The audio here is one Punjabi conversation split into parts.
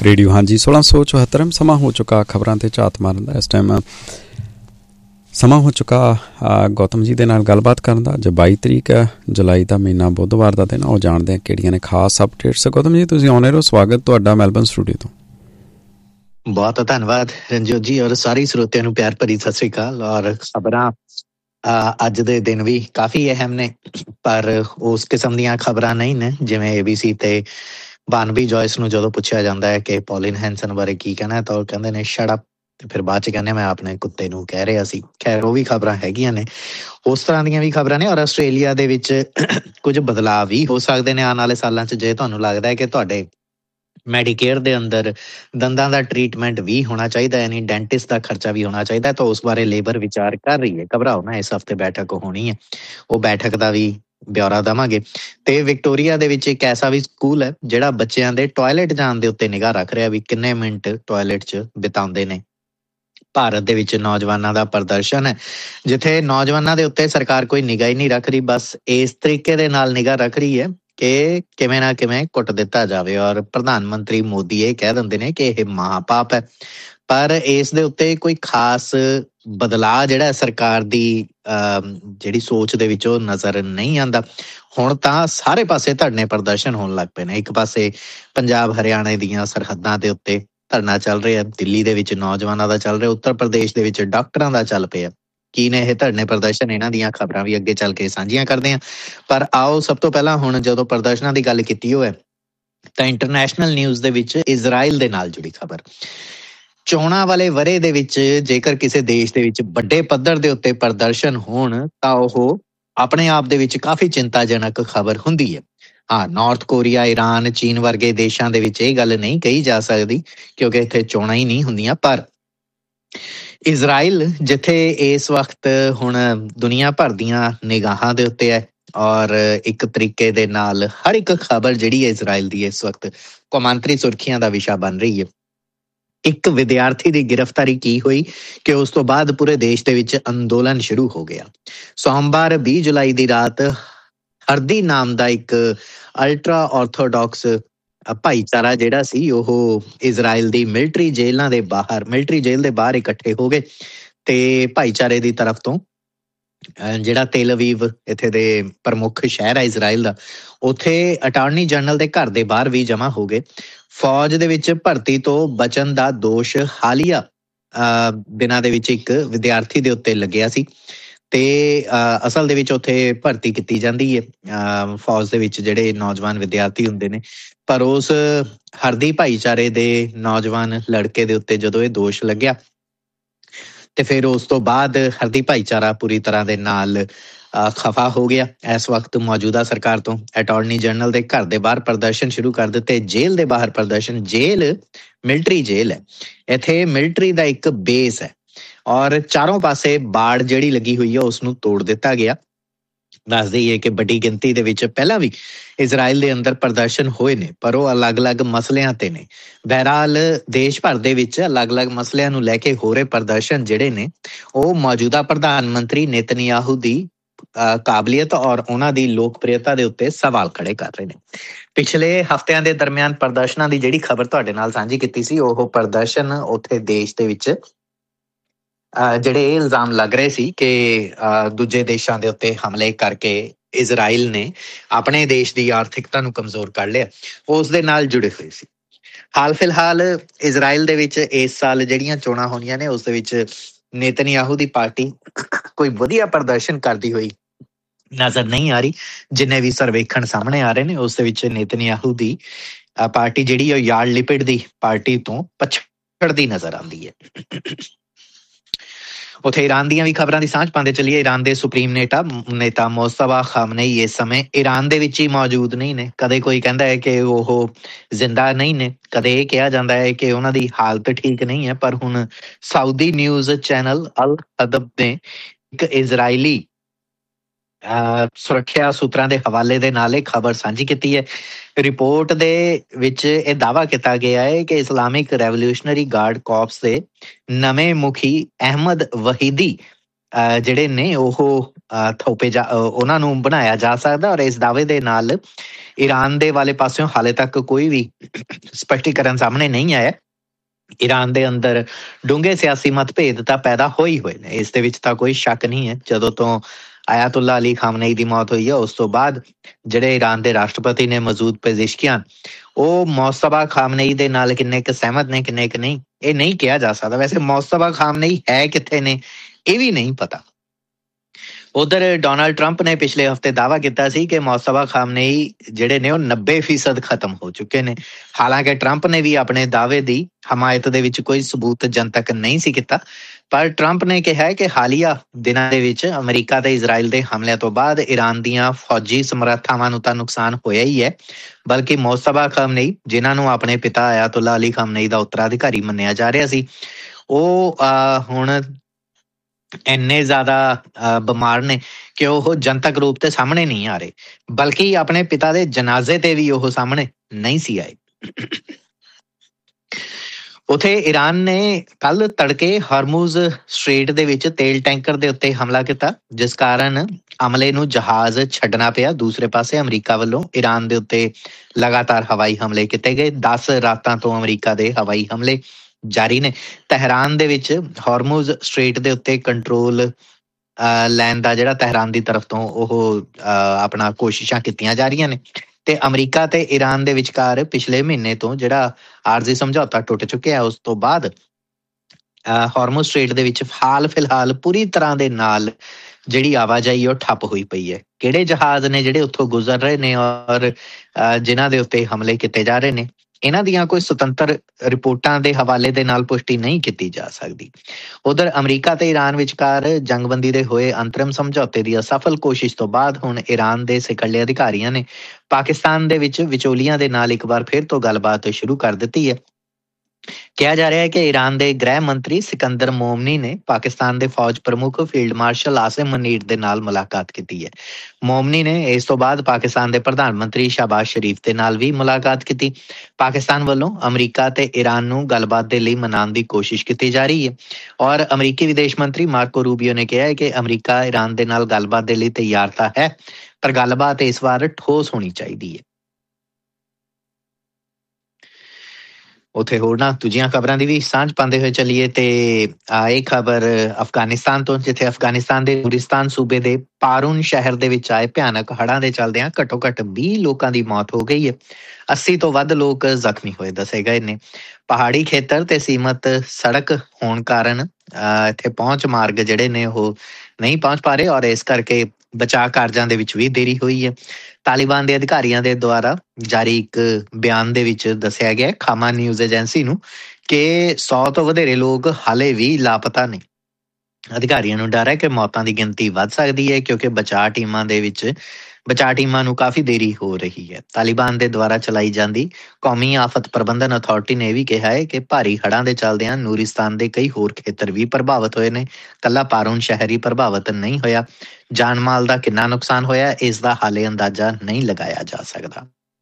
रेडियो हाँ जी 1674 समा हो चुका खबरां ते झात मारन दा। इस टाइम समा हो चुका गौतम जी दे नाल गलबात करन दा। अज 22 तरीक जुलाई का महीना बुधवार का दिन। आओ जानते हैं किहड़ियां ने खास अपडेट्स। गौतम जी तुसीं आउणे रहो, स्वागत तुहाडा मैलबर्न स्टूडियो तो। बहुत धन्यवाद रंजोत जी और सारी श्रोतिਆਂ ਨੂੰ प्यार भरी सत श्री अकाल। और खबरां ਅੱਜ ਦੇ ਦਿਨ ਵੀ ਕਾਫੀ ਅਹਿਮ ਨੇ, ਪਰ ਉਸ ਕਿਸਮ ਦੀਆਂ ਖਬਰਾਂ ਨਹੀਂ ਨੇ ਜਿਵੇਂ ABC ਤੇ ਬਾਨਵੀ ਜੋਇਸ ਨੂੰ ਜਦੋਂ ਪੁੱਛਿਆ ਜਾਂਦਾ ਹੈ ਕਿ ਪੌਲਿਨ ਹੈਂਸਨ ਬਾਰੇ ਕੀ ਕਹਿਣਾ ਤਾਂ ਉਹ ਕਹਿੰਦੇ ਨੇ ਸ਼ਟ ਅਪ, ਤੇ ਫਿਰ ਬਾਅਦ ਚ ਕਹਿੰਦੇ ਮੈਂ ਆਪਣੇ ਕੁੱਤੇ ਨੂੰ ਕਹਿ ਰਿਹਾ ਸੀ। ਖੈਰ ਉਹ ਵੀ ਖਬਰਾਂ ਹੈਗੀਆਂ ਨੇ, ਉਸ ਤਰ੍ਹਾਂ ਦੀਆਂ ਵੀ ਖਬਰਾਂ ਨੇ। ਔਰ ਆਸਟ੍ਰੇਲੀਆ ਦੇ ਵਿੱਚ ਕੁਝ ਬਦਲਾਅ ਵੀ ਹੋ ਸਕਦੇ ਨੇ ਆਉਣ ਵਾਲੇ ਸਾਲਾਂ 'ਚ। ਜੇ ਤੁਹਾਨੂੰ ਲੱਗਦਾ ਹੈ ਕਿ ਤੁਹਾਡੇ ਮੈਡੀਕੇਅਰ ਦੇ ਅੰਦਰ ਦੰਦਾਂ ਦਾ ਟਰੀਟਮੈਂਟ ਵੀ ਹੋਣਾ ਚਾਹੀਦਾ, ਯਾਨੀ ਡੈਂਟਿਸਟ ਦਾ ਖਰਚਾ ਵੀ ਹੋਣਾ ਚਾਹੀਦਾ, ਤਾਂ ਉਸ ਬਾਰੇ ਲੇਬਰ ਵਿਚਾਰ ਕਰ ਰਹੀ ਹੈ। ਘਬਰਾਓ ਨਾ, ਇਸ ਹਫ਼ਤੇ ਬੈਠਕ ਹੋਣੀ ਹੈ, ਉਹ ਬੈਠਕ ਦਾ ਵੀ ਬਿਉਰਾ ਦੇਵਾਂਗੇ। ਤੇ ਵਿਕਟੋਰੀਆ ਦੇ ਵਿੱਚ ਇੱਕ ਐਸਾ ਵੀ ਸਕੂਲ ਹੈ ਜਿਹੜਾ ਬੱਚਿਆਂ ਦੇ ਟੋਇਲਟ ਜਾਣ ਦੇ ਉੱਤੇ ਨਿਗਾਹ ਰੱਖ ਰਿਹਾ ਵੀ ਕਿੰਨੇ ਮਿੰਟ ਟੋਇਲਟ 'ਚ ਬਿਤਾਉਂਦੇ ਨੇ। ਭਾਰਤ ਦੇ ਵਿੱਚ ਨੌਜਵਾਨਾਂ ਦਾ ਪ੍ਰਦਰਸ਼ਨ ਹੈ ਜਿੱਥੇ ਨੌਜਵਾਨਾਂ ਦੇ ਉੱਤੇ ਸਰਕਾਰ ਕੋਈ ਨਿਗਾਹ ਹੀ ਨਹੀਂ ਰੱਖ ਰਹੀ, ਬਸ ਇਸ ਤਰੀਕੇ ਦੇ ਨਾਲ ਨਿਗਾਹ ਰੱਖ ਰਹੀ ਹੈ ਕਿ ਕਿਵੇਂ ਨਾ ਕਿਵੇਂ ਕੁੱਟ ਦਿੱਤਾ ਜਾਵੇ। ਔਰ ਪ੍ਰਧਾਨ ਮੰਤਰੀ ਮੋਦੀ ਇਹ ਕਹਿ ਦਿੰਦੇ ਨੇ ਕਿ ਇਹ ਮਹਾਪਾਪ ਹੈ, ਪਰ ਇਸ ਦੇ ਉੱਤੇ ਕੋਈ ਖਾਸ ਬਦਲਾਅ ਜਿਹੜਾ ਸਰਕਾਰ ਦੀ ਜਿਹੜੀ ਸੋਚ ਦੇ ਵਿੱਚ ਉਹ ਨਜ਼ਰ ਨਹੀਂ ਆਉਂਦਾ। ਹੁਣ ਤਾਂ ਸਾਰੇ ਪਾਸੇ ਧਰਨੇ ਪ੍ਰਦਰਸ਼ਨ ਹੋਣ ਲੱਗ ਪਏ ਨੇ। ਇੱਕ ਪਾਸੇ ਪੰਜਾਬ ਹਰਿਆਣੇ ਦੀਆਂ ਸਰਹੱਦਾਂ ਦੇ ਉੱਤੇ ਧਰਨਾ ਚੱਲ ਰਿਹਾ, ਦਿੱਲੀ ਦੇ ਵਿੱਚ ਨੌਜਵਾਨਾਂ ਦਾ ਚੱਲ ਰਿਹਾ, ਉੱਤਰ ਪ੍ਰਦੇਸ਼ ਦੇ ਵਿੱਚ ਡਾਕਟਰਾਂ ਦਾ ਚੱਲ ਪਿਆ। ਕੀ ਨੇ ਇਹ ਧਰਨੇ ਪ੍ਰਦਰਸ਼ਨ, ਇਹਨਾਂ ਦੀਆਂ ਖਬਰਾਂ ਵੀ ਅੱਗੇ ਚੱਲ ਕੇ ਸਾਂਝੀਆਂ ਕਰਦੇ ਹਾਂ। ਪਰ ਆਓ ਸਭ ਤੋਂ ਪਹਿਲਾਂ ਹੁਣ ਜਦੋਂ ਪ੍ਰਦਰਸ਼ਨਾਂ ਦੀ ਗੱਲ ਕੀਤੀ ਹੋਏ ਤਾਂ ਇੰਟਰਨੈਸ਼ਨਲ ਨਿਊਜ਼ ਦੇ ਵਿੱਚ ਇਜ਼ਰਾਈਲ ਦੇ ਨਾਲ ਜੁੜੀ ਖਬਰ। ਚੋਣਾਂ ਵਾਲੇ ਵਰ੍ਹੇ ਦੇ ਵਿੱਚ ਜੇਕਰ ਕਿਸੇ ਦੇਸ਼ ਦੇ ਵਿੱਚ ਵੱਡੇ ਪੱਧਰ ਦੇ ਉੱਤੇ ਪ੍ਰਦਰਸ਼ਨ ਹੋਣ ਤਾਂ ਉਹ ਆਪਣੇ ਆਪ ਦੇ ਵਿੱਚ ਕਾਫੀ ਚਿੰਤਾਜਨਕ ਖਬਰ ਹੁੰਦੀ ਹੈ। ਹਾਂ, ਨਾਰਥ ਕੋਰੀਆ, ਈਰਾਨ, ਚੀਨ ਵਰਗੇ ਦੇਸ਼ਾਂ ਦੇ ਵਿੱਚ ਇਹ ਗੱਲ ਨਹੀਂ ਕਹੀ ਜਾ ਸਕਦੀ ਕਿਉਂਕਿ ਇੱਥੇ ਚੋਣਾਂ ਹੀ ਨਹੀਂ ਹੁੰਦੀਆਂ, ਪਰ ਇਜ਼ਰਾਈਲ ਜਿੱਥੇ ਇਸ ਵਕਤ ਹੁਣ ਦੁਨੀਆ ਭਰ ਦੀਆਂ ਨਿਗਾਹਾਂ ਦੇ ਉੱਤੇ ਹੈ ਔਰ ਇੱਕ ਤਰੀਕੇ ਦੇ ਨਾਲ ਹਰ ਇੱਕ ਖਬਰ ਜਿਹੜੀ ਹੈ ਇਜ਼ਰਾਈਲ ਦੀ ਇਸ ਵਕਤ ਕੌਮਾਂਤਰੀ ਸੁਰਖੀਆਂ ਦਾ ਵਿਸ਼ਾ ਬਣ ਰਹੀ ਹੈ। ਇੱਕ ਵਿਦਿਆਰਥੀ ਦੀ ਗ੍ਰਿਫਤਾਰੀ ਕੀ ਹੋਈ ਕਿ ਉਸ ਤੋਂ ਬਾਅਦ ਪੂਰੇ ਦੇਸ਼ ਦੇ ਵਿੱਚ ਅੰਦੋਲਨ ਸ਼ੁਰੂ ਹੋ ਗਿਆ। ਸੋਮਵਾਰ 20 ਜੁਲਾਈ ਦੀ ਰਾਤ ਹਰਦੀ ਨਾਮ ਦਾ ਇੱਕ ਅਲਟਰਾ ਆਰਥੋਡਾਕਸ ਭਾਈਚਾਰਾ ਜਿਹੜਾ ਸੀ ਉਹ ਇਜ਼ਰਾਈਲ ਦੀ ਮਿਲਟਰੀ ਜੇਲ੍ਹ ਦੇ ਬਾਹਰ ਇਕੱਠੇ ਹੋ ਗਏ ਤੇ ਭਾਈਚਾਰੇ ਦੀ ਤਰਫ ਤੋਂ ਜਿਹੜਾ ਤੇਲ ਅਵੀਵ ਇੱਥੇ ਦੇ ਪ੍ਰਮੁੱਖ ਸ਼ਹਿਰ ਹੈ ਇਜ਼ਰਾਈਲ ਦਾ, ਉੱਥੇ ਅਟਾਰਨੀ ਜਨਰਲ ਦੇ ਘਰ ਦੇ ਬਾਹਰ ਵੀ ਜਮ੍ਹਾਂ ਹੋ ਗਏ। ਫੌਜ ਦੇ ਵਿੱਚ ਭਰਤੀ ਤੋਂ ਬਚਣ ਦਾ ਦੋਸ਼ ਹਾਲੀਆ ਦਿਨਾਂ ਦੇ ਵਿੱਚ ਇੱਕ ਵਿਦਿਆਰਥੀ ਦੇ ਉੱਤੇ ਲੱਗਿਆ ਸੀ ਤੇ ਅਸਲ ਦੇ ਵਿੱਚ ਉੱਥੇ ਭਰਤੀ ਕੀਤੀ ਜਾਂਦੀ ਹੈ ਫੌਜ ਦੇ ਵਿੱਚ ਜਿਹੜੇ ਨੌਜਵਾਨ ਵਿਦਿਆਰਥੀ ਹੁੰਦੇ ਨੇ। ਪਰ ਉਸ ਹਰਦੀ ਭਾਈਚਾਰੇ ਦੇ ਨੌਜਵਾਨ ਲੜਕੇ ਦੇ ਉੱਤੇ ਜਦੋਂ ਇਹ ਦੋਸ਼ ਲੱਗਿਆ ਤੇ ਫਿਰ ਉਸ ਤੋਂ ਬਾਅਦ ਹਰਦੀ ਭਾਈਚਾਰਾ ਪੂਰੀ ਤਰ੍ਹਾਂ ਦੇ ਨਾਲ ਖਫਾ ਹੋ ਗਿਆ। ਇਸ ਵਕਤ ਮੌਜੂਦਾ ਸਰਕਾਰ ਤੋਂ ਅਟਾਰਨੀ ਜਨਰਲ ਦੇ ਘਰ ਦੇ ਬਾਹਰ ਪ੍ਰਦਰਸ਼ਨ ਸ਼ੁਰੂ ਕਰ ਦਿੱਤੇ। ਜੇਲ੍ਹ ਦੇ ਬਾਹਰ ਪ੍ਰਦਰਸ਼ਨ, ਜੇਲ੍ਹ ਮਿਲਟਰੀ ਜੇਲ੍ਹ ਹੈ, ਇੱਥੇ ਮਿਲਟਰੀ ਦਾ ਇੱਕ ਬੇਸ ਹੈ ਔਰ ਚਾਰੋਂ ਪਾਸੇ ਬਾੜ ਜਿਹੜੀ ਲੱਗੀ ਹੋਈ ਹੈ ਉਸਨੂੰ ਤੋੜ ਦਿੱਤਾ ਗਿਆ। ਦੱਸ ਦੇਈਏ ਕਿ ਵੱਡੀ ਗਿਣਤੀ ਦੇ ਵਿੱਚ ਪਹਿਲਾਂ ਵੀ ਇਜ਼ਰਾਈਲ ਦੇ ਅੰਦਰ ਪ੍ਰਦਰਸ਼ਨ ਹੋਏ ਨੇ, ਪਰ ਉਹ ਅਲੱਗ-ਅਲੱਗ ਮਸਲਿਆਂ ਤੇ ਨੇ। ਬਹਰਾਲ ਦੇਸ਼ ਭਰ ਦੇ ਵਿੱਚ ਅਲੱਗ-ਅਲੱਗ ਮਸਲਿਆਂ ਨੂੰ ਲੈ ਕੇ ਹੋ ਰਹੇ ਪ੍ਰਦਰਸ਼ਨ ਜਿਹੜੇ ਨੇ ਉਹ ਮੌਜੂਦਾ ਪ੍ਰਧਾਨ ਮੰਤਰੀ ਨੇਤਨਯਾਹੂ ਦੀ ਕਾਬਲੀਅਤ ਔਰ ਉਹਨਾਂ ਦੀ ਲੋਕਪ੍ਰਿਯਤਾ ਦੇ ਉੱਤੇ ਸਵਾਲ ਖੜੇ ਕਰ ਰਹੇ ਨੇ। ਪਿਛਲੇ ਹਫ਼ਤਿਆਂ ਦੇ ਦਰਮਿਆਨ ਪ੍ਰਦਰਸ਼ਨਾਂ ਦੀ ਜਿਹੜੀ ਖਬਰ ਤੁਹਾਡੇ ਨਾਲ ਸਾਂਝੀ ਕੀਤੀ ਸੀ, ਉਹ ਪ੍ਰਦਰਸ਼ਨ ਉੱਥੇ ਦੇਸ਼ ਦੇ ਵਿੱਚ ਜਿਹੜੇ ਇਹ ਇਲਜ਼ਾਮ ਲੱਗ ਰਹੇ ਸੀ ਕਿ ਦੂਜੇ ਦੇਸ਼ਾਂ ਦੇ ਉੱਤੇ ਹਮਲੇ ਕਰਕੇ ਇਜ਼ਰਾਈਲ ਨੇ ਆਪਣੇ ਦੇਸ਼ ਦੀ ਆਰਥਿਕਤਾ ਨੂੰ ਕਮਜ਼ੋਰ ਕਰ ਲਿਆ, ਉਸ ਦੇ ਨਾਲ ਜੁੜੇ ਹੋਏ ਸੀ। ਹਾਲ ਫਿਲਹਾਲ ਇਜ਼ਰਾਈਲ ਦੇ ਵਿੱਚ ਇਸ ਸਾਲ ਜਿਹੜੀਆਂ ਚੋਣਾਂ ਹੋਣੀਆਂ ਨੇ ਉਸ ਦੇ ਵਿੱਚ ਨੇਤਨਯਾਹੂ ਦੀ ਪਾਰਟੀ ਕੋਈ ਵਧੀਆ ਪ੍ਰਦਰਸ਼ਨ ਕਰਦੀ ਹੋਈ ਨਜ਼ਰ ਨਹੀਂ ਆ ਰਹੀ। ਜਿੰਨੇ ਵੀ ਸਰਵੇਖਣ ਸਾਹਮਣੇ ਆ ਰਹੇ ਨੇ ਉਸ ਦੇ ਵਿੱਚ ਨੇਤਨਯਾਹੂ ਦੀ ਪਾਰਟੀ ਜਿਹੜੀ ਉਹ ਯਾਰ ਲਿਪਿਡ ਦੀ ਪਾਰਟੀ ਤੋਂ ਪਛੜਦੀ ਨਜ਼ਰ ਆਉਂਦੀ ਹੈ। ਉੱਥੇ ਈਰਾਨ ਦੀਆਂ ਵੀ ਖਬਰਾਂ ਦੀ ਸਾਂਝ ਪਾਉਂਦੇ ਚੱਲੀਏ। ਈਰਾਨ ਦੇ ਸੁਪਰੀਮ ਨੇਤਾ ਮੋਸਤਫਾ ਖਾਮਨੇਈ ਇਸ ਸਮੇਂ ਈਰਾਨ ਦੇ ਵਿੱਚ ਹੀ ਮੌਜੂਦ ਨਹੀਂ ਨੇ। ਕਦੇ ਕੋਈ ਕਹਿੰਦਾ ਹੈ ਕਿ ਉਹ ਜ਼ਿੰਦਾ ਨਹੀਂ ਨੇ, ਕਦੇ ਇਹ ਕਿਹਾ ਜਾਂਦਾ ਹੈ ਕਿ ਉਹਨਾਂ ਦੀ ਹਾਲਤ ਠੀਕ ਨਹੀਂ ਹੈ, ਪਰ ਹੁਣ ਸਾਊਦੀ ਨਿਊਜ਼ ਚੈਨਲ ਅਲ ਅਦਬ ਨੇ ਇੱਕ ਇਜ਼ਰਾਈਲੀ ਸੁਰੱਖਿਆ ਸੂਤਰਾਂ ਦੇ ਹਵਾਲੇ ਦੇ ਨਾਲ ਇਹ ਖਬਰ ਸਾਂਝੀ ਕੀਤੀ ਹੈ। ਰਿਪੋਰਟ ਦੇ ਵਿੱਚ ਇਹ ਦਾਅਵਾ ਕੀਤਾ ਗਿਆ ਹੈ ਕਿ ਇਸਲਾਮਿਕ ਰੈਵੋਲਿਊਸ਼ਨਰੀ ਗਾਰਡ ਕੋਰਪਸ ਦੇ ਨਵੇਂ ਮੁਖੀ ਅਹਿਮਦ ਵਹੀਦੀ ਜਿਹੜੇ ਨੇ ਉਹ ਉਹਨਾਂ ਨੂੰ ਬਣਾਇਆ ਜਾ ਸਕਦਾ। ਔਰ ਇਸ ਦਾਅਵੇ ਦੇ ਨਾਲ ਈਰਾਨ ਦੇ ਵਾਲੇ ਪਾਸਿਓਂ ਹਾਲੇ ਤੱਕ ਕੋਈ ਵੀ ਸਪਸ਼ਟੀਕਰਨ ਸਾਹਮਣੇ ਨਹੀਂ ਆਇਆ। ਈਰਾਨ ਦੇ ਅੰਦਰ ਡੂੰਘੇ ਸਿਆਸੀ ਮਤਭੇਦ ਤਾਂ ਪੈਦਾ ਹੋਏ ਨੇ, ਇਸ ਦੇ ਵਿੱਚ ਤਾਂ ਕੋਈ ਸ਼ੱਕ ਨਹੀਂ ਹੈ। ਜਦੋਂ ਤੋਂ ਆਇਤੁੱਲਾ ਅਲੀ ਖਾਮਨੇਈ ਦੀ ਮੌਤ ਹੋਈ ਹੈ ਉਸ ਤੋਂ ਬਾਅਦ ਜਿਹੜੇ ਈਰਾਨ ਦੇ ਰਾਸ਼ਟਰਪਤੀ ਨੇ ਮਸੂਦ ਪੇਜ਼ਿਸ਼ਕਿਆਨ, ਉਹ ਮੌਜਤਬਾ ਖਾਮਨੇਈ ਦੇ ਨਾਲ ਕਿੰਨੇ ਕੁ ਸਹਿਮਤ ਨੇ ਕਿੰਨੇ ਕੁ ਨਹੀਂ, ਇਹ ਨਹੀਂ ਕਿਹਾ ਜਾ ਸਕਦਾ। ਵੈਸੇ ਮੌਜਤਬਾ ਖਾਮਨੇਈ ਹੈ ਕਿੱਥੇ ਨੇ ਇਹ ਵੀ ਨਹੀਂ ਪਤਾ। ਉਧਰ ਡੋਨਾਲਡ ਟਰੰਪ ਨੇ ਪਿਛਲੇ ਹਫ਼ਤੇ ਦਾਅਵਾ ਕੀਤਾ ਸੀ ਕਿ ਮੌਜਤਬਾ ਖਾਮਨੇਈ ਜਿਹੜੇ ਨੇ ਉਹ 90% ਖਤਮ ਹੋ ਚੁੱਕੇ ਨੇ। ਹਾਲਾਂਕਿ ਟਰੰਪ ਨੇ ਵੀ ਆਪਣੇ ਦਾਅਵੇ ਦੀ ਹਮਾਇਤ ਦੇ ਵਿੱਚ ਕੋਈ ਸਬੂਤ ਜਨਤਕ ਨਹੀਂ ਸੀ ਕੀਤਾ, ਪਰ ਟਰੰਪ ਨੇ ਕਿਹਾ ਕਿ ਹਾਲੀਆ ਦਿਨਾਂ ਦੇ ਵਿੱਚ ਅਮਰੀਕਾ ਤੇ ਇਜ਼ਰਾਈਲ ਦੇ ਹਮਲਿਆਂ ਤੋਂ ਬਾਅਦ ਈਰਾਨ ਦੀਆਂ ਫੌਜੀ ਸਮਰੱਥਾਵਾਂ ਨੂੰ ਤਾਂ ਨੁਕਸਾਨ ਹੋਇਆ ਹੀ ਹੈ, ਬਲਕਿ ਮੌਜਤਬਾ ਖਾਮਨੇਈ, ਜਿਨ੍ਹਾਂ ਨੂੰ ਆਪਣੇ ਪਿਤਾ ਆਇਤੁੱਲਾ ਅਲੀ ਖਾਮਨੇਈ ਦਾ ਉੱਤਰਾਧਿਕਾਰੀ ਮੰਨਿਆ ਜਾ ਰਿਹਾ ਸੀ, ਉਹ ਹੁਣ ਇੰਨੇ ਜ਼ਿਆਦਾ ਬਿਮਾਰ ਨੇ ਕਿ ਉਹ ਜਨਤਕ ਰੂਪ ਤੇ ਸਾਹਮਣੇ ਨਹੀਂ ਆ ਰਹੇ, ਬਲਕਿ ਆਪਣੇ ਪਿਤਾ ਦੇ ਜਨਾਜ਼ੇ ਤੇ ਵੀ ਉਹ ਸਾਹਮਣੇ ਨਹੀਂ ਸੀ ਆਏ। ਉਥੇ ਈਰਾਨ ਨੇ ਕੱਲ ਤੜਕੇ ਹਰਮੂਜ਼ ਸਟ੍ਰੇਟ ਦੇ ਵਿੱਚ ਤੇਲ ਟੈਂਕਰ ਦੇ ਉੱਤੇ ਹਮਲਾ ਕੀਤਾ, ਜਿਸ ਕਾਰਨ ਅਮਲੇ ਨੂੰ ਜਹਾਜ਼ ਛੱਡਣਾ ਪਿਆ। ਦੂਸਰੇ ਪਾਸੇ ਅਮਰੀਕਾ ਵੱਲੋਂ ਈਰਾਨ ਦੇ ਉੱਤੇ ਲਗਾਤਾਰ ਹਵਾਈ ਹਮਲੇ ਕੀਤੇ ਗਏ। 10 ਰਾਤਾਂ ਤੋਂ ਅਮਰੀਕਾ ਦੇ ਹਵਾਈ ਹਮਲੇ ਜਾਰੀ ਨੇ। ਤਹਿਰਾਨ ਦੇ ਵਿੱਚ ਹਰਮੂਜ਼ ਸਟ੍ਰੇਟ ਦੇ ਉੱਤੇ ਕੰਟਰੋਲ ਲੈਣ ਦਾ ਜਿਹੜਾ ਤਹਿਰਾਨ ਦੀ ਤਰਫ ਤੋਂ ਉਹ ਆਪਣਾ ਕੋਸ਼ਿਸ਼ਾਂ ਕੀਤੀਆਂ ਜਾ ਰਹੀਆਂ ਨੇ। ਤੇ ਅਮਰੀਕਾ ਤੇ ਈਰਾਨ ਦੇ ਵਿਚਕਾਰ ਪਿਛਲੇ ਮਹੀਨੇ ਤੋਂ ਜਿਹੜਾ ਆਰਜ਼ੀ ਸਮਝੌਤਾ ਟੁੱਟ ਚੁੱਕਿਆ, ਉਸ ਤੋਂ ਬਾਅਦ ਹਰਮੂਜ਼ ਸਟ੍ਰੇਟ ਦੇ ਵਿੱਚ ਫਿਲਹਾਲ ਪੂਰੀ ਤਰ੍ਹਾਂ ਦੇ ਨਾਲ ਜਿਹੜੀ ਆਵਾਜਾਈ ਉਹ ਠੱਪ ਹੋਈ ਪਈ ਹੈ। ਕਿਹੜੇ ਜਹਾਜ਼ ਨੇ ਜਿਹੜੇ ਉੱਥੋਂ ਗੁਜ਼ਰ ਰਹੇ ਨੇ ਔਰ ਜਿਨ੍ਹਾਂ ਦੇ ਉੱਤੇ ਹਮਲੇ ਕੀਤੇ ਜਾ ਰਹੇ ਨੇ, ਇਹਨਾਂ ਦੀਆਂ ਕੋਈ ਸੁਤੰਤਰ ਰਿਪੋਰਟਾਂ ਦੇ ਹਵਾਲੇ ਦੇ ਨਾਲ ਪੁਸ਼ਟੀ ਨਹੀਂ ਕੀਤੀ ਜਾ ਸਕਦੀ। ਉਧਰ ਅਮਰੀਕਾ ਤੇ ਈਰਾਨ ਵਿਚਕਾਰ ਜੰਗਬੰਦੀ ਦੇ ਹੋਏ ਅੰਤਰਿਮ ਸਮਝੌਤੇ ਦੀ ਅਸਫਲ ਕੋਸ਼ਿਸ਼ ਤੋਂ ਬਾਅਦ ਹੁਣ ਈਰਾਨ ਦੇ ਸਿਖਰਲੇ ਅਧਿਕਾਰੀਆਂ ਨੇ ਪਾਕਿਸਤਾਨ ਦੇ ਵਿੱਚ ਵਿਚੋਲੀਆਂ ਦੇ ਨਾਲ ਇੱਕ ਵਾਰ ਫਿਰ ਤੋਂ ਗੱਲਬਾਤ ਸ਼ੁਰੂ ਕਰ ਦਿੱਤੀ ਹੈ। ਕਿਹਾ ਜਾ ਰਿਹਾ ਹੈ ਕਿ ਈਰਾਨ ਦੇ ਗ੍ਰਹਿ ਮੰਤਰੀ ਸਿਕੰਦਰ ਮੋਮਨੀ ਨੇ ਪਾਕਿਸਤਾਨ ਦੇ ਫੌਜ ਪ੍ਰਮੁੱਖ ਫੀਲਡ ਮਾਰਸ਼ਲ ਆਸਿਮ ਮਨੀਰ ਦੇ ਨਾਲ ਮੁਲਾਕਾਤ ਕੀਤੀ ਹੈ। ਮੋਮਨੀ ਨੇ ਇਸ ਤੋਂ ਬਾਅਦ ਪਾਕਿਸਤਾਨ ਦੇ ਪ੍ਰਧਾਨ ਮੰਤਰੀ ਸ਼ਹਬਾਜ਼ ਸ਼ਰੀਫ ਦੇ ਨਾਲ ਵੀ ਮੁਲਾਕਾਤ ਕੀਤੀ। ਪਾਕਿਸਤਾਨ ਵੱਲੋਂ ਅਮਰੀਕਾ ਤੇ ਈਰਾਨ ਨੂੰ ਗੱਲਬਾਤ ਦੇ ਲਈ ਮਨਾਉਣ ਦੀ ਕੋਸ਼ਿਸ਼ ਕੀਤੀ ਜਾ ਰਹੀ ਹੈ ਔਰ ਅਮਰੀਕੀ ਵਿਦੇਸ਼ ਮੰਤਰੀ ਮਾਰਕੋ ਰੂਬੀਓ ਨੇ ਕਿਹਾ ਹੈ ਕਿ ਅਮਰੀਕਾ ਈਰਾਨ ਦੇ ਨਾਲ ਗੱਲਬਾਤ ਦੇ ਲਈ ਤਿਆਰ ਤਾਂ ਹੈ, ਪਰ ਗੱਲਬਾਤ ਇਸ ਵਾਰ ਠੋਸ ਹੋਣੀ ਚਾਹੀਦੀ ਹੈ। ਉੱਥੇ ਹੋਰਨਾਂ ਦੂਜੀਆਂ ਖਬਰਾਂ ਦੀ ਵੀ ਸਾਂਝ ਪਾਉਂਦੇ ਹੋਏ ਚੱਲੀਏ ਤੇ ਇਹ ਖਬਰ ਅਫਗਾਨਿਸਤਾਨ ਤੋਂ, ਜਿੱਥੇ ਅਫਗਾਨਿਸਤਾਨ ਦੇ ਨੂਰਿਸਤਾਨ ਸੂਬੇ ਦੇ ਪਾਰੂਨ ਸ਼ਹਿਰ ਦੇ ਵਿੱਚ ਆਏ ਭਿਆਨਕ ਹੜ੍ਹਾਂ ਦੇ ਚੱਲਦਿਆਂ ਘੱਟੋ ਘੱਟ 20 ਲੋਕਾਂ ਦੀ ਮੌਤ ਹੋ ਗਈ ਹੈ। 80 ਤੋਂ ਵੱਧ ਲੋਕ ਜ਼ਖਮੀ ਹੋਏ ਦੱਸੇ ਗਏ ਨੇ। ਪਹਾੜੀ ਖੇਤਰ ਤੇ ਸੀਮਤ ਸੜਕ ਹੋਣ ਕਾਰਨ ਇੱਥੇ ਪਹੁੰਚ ਮਾਰਗ ਜਿਹੜੇ ਨੇ ਉਹ ਨਹੀਂ ਪਹੁੰਚ ਪਾ ਰਹੇ ਔਰ ਇਸ ਕਰਕੇ ਬਚਾਅ ਕਾਰਜਾਂ ਦੇ ਵਿੱਚ ਵੀ ਦੇਰੀ ਹੋਈ ਹੈ। ਤਾਲਿਬਾਨ ਦੇ ਅਧਿਕਾਰੀਆਂ ਦੇ ਦੁਆਰਾ ਜਾਰੀ ਇੱਕ ਬਿਆਨ ਦੇ ਵਿੱਚ ਦੱਸਿਆ ਗਿਆ ਖਾਮਾ ਨਿਊਜ਼ ਏਜੰਸੀ ਨੂੰ ਕਿ 100 ਤੋਂ ਵਧੇਰੇ ਲੋਕ ਹਾਲੇ ਵੀ ਲਾਪਤਾ ਨੇ। ਅਧਿਕਾਰੀਆਂ ਨੂੰ ਡਰ ਹੈ ਕਿ ਮੌਤਾਂ ਦੀ ਗਿਣਤੀ ਵੱਧ ਸਕਦੀ ਹੈ ਕਿਉਂਕਿ ਬਚਾਅ ਟੀਮਾਂ ਨੂੰ ਕਾਫੀ ਦੇਰੀ ਹੋ ਰਹੀ ਹੈ। ਤਾਲਿਬਾਨ ਦੇ ਦੁਆਰਾ ਚਲਾਈ ਜਾਂਦੀ ਕੌਮੀ ਆਫਤ ਪ੍ਰਬੰਧਨ ਅਥਾਰਟੀ ਨੇ ਵੀ ਕਿਹਾ ਹੈ ਕਿ ਭਾਰੀ ਹੜ੍ਹਾਂ ਦੇ ਚੱਲਦਿਆਂ ਨੂਰਿਸਤਾਨ ਦੇ ਕਈ ਹੋਰ ਖੇਤਰ ਵੀ ਪ੍ਰਭਾਵਿਤ ਹੋਏ ਨੇ। ਕੱਲਾ ਪਾਰੂਨ ਸ਼ਹਿਰ ਹੀ ਪ੍ਰਭਾਵਿਤ ਨਹੀਂ ਹੋਇਆ। ਜਾਨ ਮਾਲ ਦਾ ਕਿੰਨਾ ਨੁਕਸਾਨ ਹੋਇਆ ਇਸ ਦਾ ਹਾਲੇ ਅੰਦਾਜ਼ਾ ਨਹੀਂ ਲਗਾਇਆ ਜਾ ਸਕਦਾ।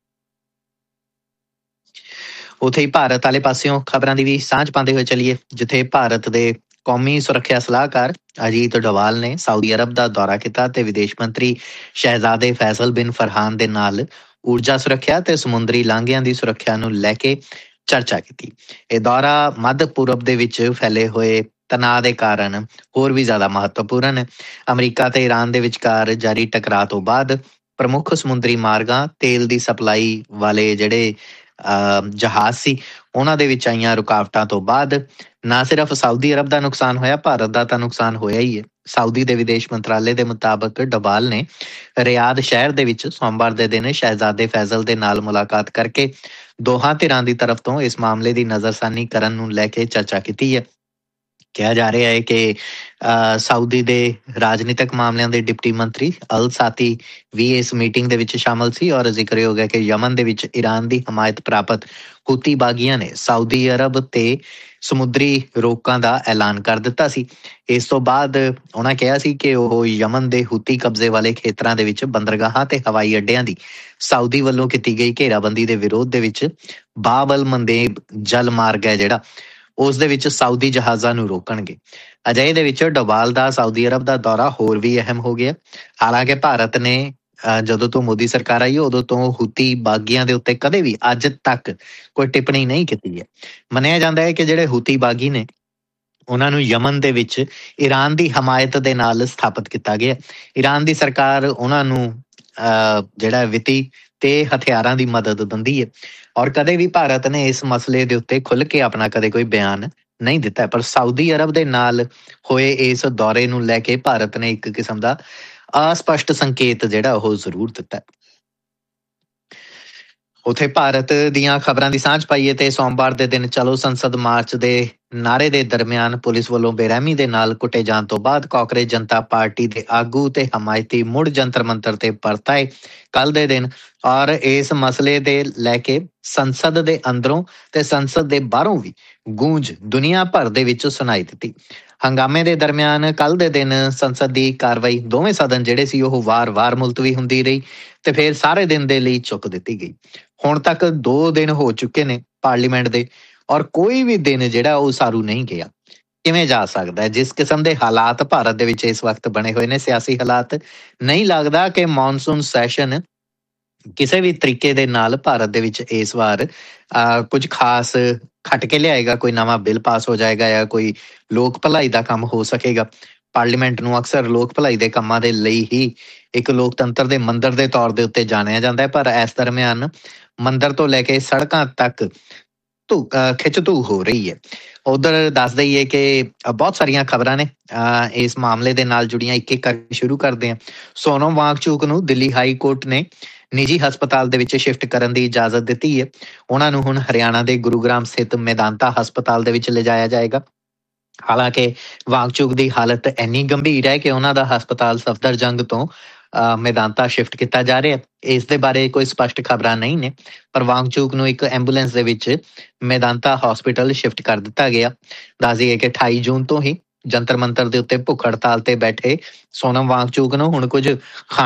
ਉੱਥੇ ਹੀ ਭਾਰਤ ਵਾਲੇ ਪਾਸਿਓਂ ਖਬਰਾਂ ਦੀ ਵੀ ਸਾਂਝ ਪਾਉਂਦੇ ਹੋਏ ਚੱਲੀਏ, ਜਿੱਥੇ ਭਾਰਤ ਦੇ ਕੌਮੀ ਸੁਰੱਖਿਆ ਸਲਾਹਕਾਰ ਅਜੀਤ ਡੋਵਾਲ ਨੇ ਸਾਊਦੀ ਅਰਬ ਦਾ ਦੌਰਾ ਕੀਤਾ ਤੇ ਵਿਦੇਸ਼ ਮੰਤਰੀ ਸ਼ਹਿਜ਼ਾਦੇ ਫੈਸਲ ਬਿਨ ਫਰਹਾਨ ਦੇ ਨਾਲ ਊਰਜਾ ਸੁਰੱਖਿਆ ਤੇ ਸਮੁੰਦਰੀ ਲਾਂਘਿਆਂ ਦੀ ਸੁਰੱਖਿਆ ਨੂੰ ਲੈ ਕੇ ਚਰਚਾ ਕੀਤੀ। ਇਹ ਦੌਰਾ ਮੱਧ ਪੂਰਬ ਦੇ ਵਿੱਚ ਫੈਲੇ ਹੋਏ ਤਣਾਅ ਦੇ ਕਾਰਨ ਹੋਰ ਵੀ ਜ਼ਿਆਦਾ ਮਹੱਤਵਪੂਰਨ ਹੈ। ਅਮਰੀਕਾ ਤੇ ਈਰਾਨ ਦੇ ਵਿਚਕਾਰ ਜਾਰੀ ਟਕਰਾਅ ਤੋਂ ਬਾਅਦ ਪ੍ਰਮੁੱਖ ਸਮੁੰਦਰੀ ਮਾਰਗਾਂ, ਤੇਲ ਦੀ ਸਪਲਾਈ ਵਾਲੇ ਜਿਹੜੇ ਜਹਾਜ਼ ਸੀ, ਉਹਨਾਂ ਦੇ ਵਿੱਚ ਆਈਆਂ ਰੁਕਾਵਟਾਂ ਤੋਂ ਬਾਅਦ ਨਾ ਸਿਰਫ ਸਾਊਦੀ ਅਰਬ ਦਾ ਨੁਕਸਾਨ ਹੋਇਆ, ਭਾਰਤ ਦਾ ਤਾਂ ਨੁਕਸਾਨ ਹੋਇਆ ਹੀ ਹੈ। ਸਾਊਦੀ ਦੇ ਵਿਦੇਸ਼ ਮੰਤਰਾਲੇ ਦੇ ਮੁਤਾਬਕ ਡੋਵਾਲ ਨੇ ਰਿਆਦ ਸ਼ਹਿਰ ਦੇ ਵਿੱਚ ਸੋਮਵਾਰ ਦੇ ਦਿਨ ਸ਼ਹਿਜ਼ਾਦੇ ਫੈਜ਼ਲ ਦੇ ਨਾਲ ਮੁਲਾਕਾਤ ਕਰਕੇ ਦੋਹਾਂ ਧਿਰਾਂ ਦੀ ਤਰਫ ਤੋਂ ਇਸ ਮਾਮਲੇ ਦੀ ਨਜ਼ਰਸਾਨੀ ਕਰਨ ਨੂੰ ਲੈ ਕੇ ਚਰਚਾ ਕੀਤੀ ਹੈ। ਕਿਹਾ ਜਾ ਰਿਹਾ ਹੈ ਕਿ ਸਾਊਦੀ ਦੇ ਰਾਜਨੀਤਿਕ ਮਾਮਲਿਆਂ ਦੇ ਡਿਪਟੀ ਮੰਤਰੀ ਅਲ ਸਾਤੀ ਵੀ ਇਸ ਮੀਟਿੰਗ ਦੇ ਵਿੱਚ ਸ਼ਾਮਲ ਸੀ ਔਰ ਜ਼ਿਕਰਯੋਗ ਹੈ ਕਿ ਯਮਨ ਦੇ ਵਿੱਚ ਈਰਾਨ ਦੀ ਹਮਾਇਤ ਪ੍ਰਾਪਤ ਹੂਤੀ ਬਾਗੀਆਂ ਨੇ ਸਾਊਦੀ ਅਰਬ ਤੇ ਸਮੁੰਦਰੀ ਰੋਕਾਂ ਦਾ ਐਲਾਨ ਕਰ ਦਿੱਤਾ ਸੀ। ਇਸ ਤੋਂ ਬਾਅਦ ਉਹਨਾਂ ਕਿਹਾ ਸੀ ਕਿ ਉਹ ਯਮਨ ਦੇ ਹੂਤੀ ਕਬਜ਼ੇ ਵਾਲੇ ਖੇਤਰਾਂ ਦੇ ਵਿੱਚ ਬੰਦਰਗਾਹਾਂ ਤੇ ਹਵਾਈ ਅੱਡਿਆਂ ਦੀ ਸਾਊਦੀ ਵੱਲੋਂ ਕੀਤੀ ਗਈ ਘੇਰਾਬੰਦੀ ਦੇ ਵਿਰੋਧ ਦੇ ਵਿੱਚ ਬਾਬ ਅਲ ਮੰਦੇਬ ਜਲ ਮਾਰਗ ਹੈ ਜਿਹੜਾ ਉਸ ਦੇ ਵਿੱਚ ਸਾਊਦੀ ਜਹਾਜ਼ਾਂ ਨੂੰ ਰੋਕਣਗੇ। ਅਜਿਹੇ ਦੇ ਵਿੱਚ ਡੋਵਾਲ ਦਾ ਸਾਊਦੀ ਅਰਬ ਦਾ ਦੌਰਾ ਹੋਰ ਵੀ ਅਹਿਮ ਹੋ ਗਿਆ। ਹਾਲਾਂਕਿ ਭਾਰਤ ਨੇ ਜਦੋਂ ਤੋਂ ਮੋਦੀ ਸਰਕਾਰ ਆਈ ਉਦੋਂ ਤੋਂ ਹੂਤੀ ਬਾਗੀਆਂ ਦੇ ਉੱਤੇ ਕਦੇ ਵੀ ਅੱਜ ਤੱਕ ਕੋਈ ਟਿੱਪਣੀ ਨਹੀਂ ਕੀਤੀ ਹੈ। ਮੰਨਿਆ ਜਾਂਦਾ ਹੈ ਕਿ ਜਿਹੜੇ ਹੂਤੀ ਬਾਗੀ ਨੇ ਉਹਨਾਂ ਨੂੰ ਯਮਨ ਦੇ ਵਿੱਚ ਈਰਾਨ ਦੀ ਹਮਾਇਤ ਦੇ ਨਾਲ ਸਥਾਪਿਤ ਕੀਤਾ ਗਿਆ। ਈਰਾਨ ਦੀ ਸਰਕਾਰ ਉਹਨਾਂ ਨੂੰ ਜਿਹੜਾ ਵਿੱਤੀ ਤੇ ਹਥਿਆਰਾਂ ਦੀ ਮਦਦ ਦਿੰਦੀ ਹੈ ਔਰ ਕਦੇ ਵੀ ਭਾਰਤ ਨੇ ਇਸ ਮਸਲੇ ਦੇ ਉੱਤੇ ਖੁੱਲ੍ਹ ਕੇ ਆਪਣਾ ਕਦੇ ਕੋਈ ਬਿਆਨ ਨਹੀਂ ਦਿੱਤਾ। ਪਰ ਸਾਊਦੀ ਅਰਬ ਦੇ ਨਾਲ ਹੋਏ ਇਸ ਦੌਰੇ ਨੂੰ ਲੈ ਕੇ ਭਾਰਤ ਨੇ ਇੱਕ ਕਿਸਮ ਦਾ ਅਸਪਸ਼ਟ ਸੰਕੇਤ ਜਿਹੜਾ ਉਹ ਜ਼ਰੂਰ ਦਿੱਤਾ। ਉੱਥੇ ਭਾਰਤ ਦੀਆਂ ਖਬਰਾਂ ਦੀ ਸਾਂਝ ਪਾਈਏ ਤੇ ਸੋਮਵਾਰ ਦੇ ਦਿਨ ਚਲੋ ਸੰਸਦ ਮਾਰਚ ਦੇ ਨਾਅਰੇ ਦੇ ਦਰਮਿਆਨ ਪੁਲਿਸ ਵੱਲੋਂ ਬੇਰਹਿਮੀ ਦੇ ਨਾਲ ਕੁੱਟੇ ਜਾਣ ਤੋਂ ਬਾਅਦ ਕਾਂਗਰਸ ਜਨਤਾ ਪਾਰਟੀ ਦੇ ਆਗੂ ਤੇ ਹਮਾਇਤੀ ਮੁੜ ਜੰਤਰ ਮੰਤਰ ਤੇ ਪਰਤ ਆਏ ਕੱਲ ਦੇ ਦਿਨ ਔਰ ਇਸ ਮਸਲੇ ਦੇ ਲੈ ਕੇ ਸੰਸਦ ਦੇ ਅੰਦਰੋਂ ਤੇ ਸੰਸਦ ਦੇ ਬਾਹਰੋਂ ਵੀ ਗੂੰਜ ਦੁਨੀਆ ਭਰ ਦੇ ਵਿੱਚ ਸੁਣਾਈ ਦਿੱਤੀ। ਹੰਗਾਮੇ ਦੇ ਦਰਮਿਆਨ ਕੱਲ ਦੇ ਦਿਨ ਸੰਸਦ ਦੀ ਕਾਰਵਾਈ ਦੋਵੇਂ ਸਦਨ ਜਿਹੜੇ ਸੀ ਉਹ ਵਾਰ-ਵਾਰ ਮੁਲਤਵੀ ਹੁੰਦੀ ਰਹੀ ਤੇ ਫਿਰ ਸਾਰੇ ਦਿਨ ਦੇ ਲਈ ਚੁੱਕ ਦਿੱਤੀ ਗਈ। ਹੁਣ ਤੱਕ 2 ਦਿਨ ਹੋ ਚੁੱਕੇ ਨੇ ਪਾਰਲੀਮੈਂਟ ਦੇ ਔਰ ਕੋਈ ਵੀ ਦਿਨ ਜਿਹੜਾ ਉਹ ਸਾਰੂ ਨਹੀਂ ਗਿਆ। ਕਿਵੇਂ ਜਾ ਸਕਦਾ? ਜਿਸ ਕਿਸਮ ਦੇ ਹਾਲਾਤ ਭਾਰਤ ਦੇ ਵਿੱਚ ਇਸ ਵਕਤ ਬਣੇ ਹੋਏ ਨੇ, ਸਿਆਸੀ ਹਾਲਾਤ, ਨਹੀਂ ਲੱਗਦਾ ਕਿ ਮੌਨਸੂਨ ਸੈਸ਼ਨ ਕਿਸੇ ਵੀ ਤਰੀਕੇ ਦੇ ਨਾਲ ਭਾਰਤ ਦੇ ਵਿੱਚ ਇਸ ਵਾਰ ਕੁਝ ਖਾਸ ਖੱਟ ਕੇ ਲਿਆਏਗਾ। ਕੋਈ ਨਵਾਂ ਬਿੱਲ ਪਾਸ ਹੋ ਜਾਏਗਾ ਜਾਂ ਕੋਈ ਲੋਕ ਭਲਾਈ ਦਾ ਕੰਮ ਹੋ ਸਕੇਗਾ। ਪਾਰਲੀਮੈਂਟ ਨੂੰ ਅਕਸਰ ਲੋਕ ਭਲਾਈ ਦੇ ਕੰਮਾਂ ਦੇ ਲਈ ਹੀ ਇੱਕ ਲੋਕਤੰਤਰ ਦੇ ਮੰਦਰ ਦੇ ਤੌਰ ਦੇ ਉੱਤੇ ਜਾਣਿਆ ਜਾਂਦਾ ਹੈ, ਪਰ ਇਸ ਦਰਮਿਆਨ ਮੰਦਰ ਤੋਂ ਲੈ ਕੇ ਸੜਕਾਂ ਤੱਕ ਖਿੱਚ ਧੂ ਹੋ ਰਹੀ ਹੈ। ਉਧਰ ਦੱਸ ਦਈਏ ਕਿ ਬਹੁਤ ਸਾਰੀਆਂ ਖਬਰਾਂ ਨੇ ਇਸ ਮਾਮਲੇ ਦੇ ਨਾਲ ਜੁੜੀਆਂ। ਇੱਕ ਕਰਕੇ ਸ਼ੁਰੂ ਕਰਦੇ ਹਾਂ। ਸੋਨਮ ਵਾਂਗਚੁਕ ਨੂੰ ਦਿੱਲੀ ਹਾਈ ਕੋਰਟ ਨੇ ਨਿੱਜੀ ਹਸਪਤਾਲ ਦੇ ਵਿੱਚ ਸ਼ਿਫਟ ਕਰਨ ਦੀ ਇਜਾਜ਼ਤ ਦਿੱਤੀ ਹੈ। ਉਹਨਾਂ ਨੂੰ ਹੁਣ ਹਰਿਆਣਾ ਦੇ ਗੁਰੂਗ੍ਰਾਮ ਸਥਿਤ ਮੈਦਾਂਤਾ ਹਸਪਤਾਲ ਦੇ ਵਿੱਚ ਲਿਜਾਇਆ ਜਾਏਗਾ। ਹਾਲਾਂਕਿ ਵਾਂਗਚੁਕ ਦੀ ਹਾਲਤ ਇੰਨੀ ਗੰਭੀਰ ਹੈ ਕਿ ਉਹਨਾਂ ਦਾ ਹਸਪਤਾਲ ਸਫਦਰਜੰਗ ਤੋਂ ਮੈਦਾਂਤਾ ਸ਼ਿਫਟ ਕੀਤਾ ਜਾ ਰਿਹਾ। ਇਸ ਦੇ ਬਾਰੇ ਕੋਈ ਸਪਸ਼ਟ ਖਬਰਾਂ ਨਹੀਂ ਨੇ, ਪਰ ਵਾਂਗਚੁਕ ਨੂੰ ਇੱਕ ਐਂਬੂਲੈਂਸ ਦੇ ਵਿੱਚ ਮੈਦਾਂਤਾ ਹਸਪਤਾਲ ਸ਼ਿਫਟ ਕਰ ਦਿੱਤਾ ਗਿਆ। ਦੱਸ ਦਈਏ ਕਿ 28 ਜੂਨ ਤੋਂ ਹੀ ਜੰਤਰ ਮੰਤਰ ਦੇ ਉੱਤੇ ਭੁੱਖ ਹੜਤਾਲ ਤੇ ਬੈਠੇ ਸੋਨਮ ਵਾਂਗਚੁਕ ਨੂੰ ਹੁਣ ਕੁਝ